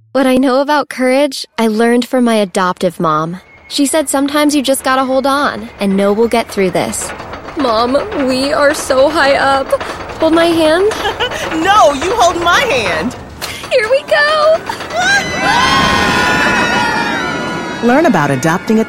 What I know about courage, I learned from my adoptive mom. She said sometimes you just gotta hold on and know we'll get through this. Mom, we are so high up. Hold my hand. No, you hold my hand. Here we go. Learn about adopting a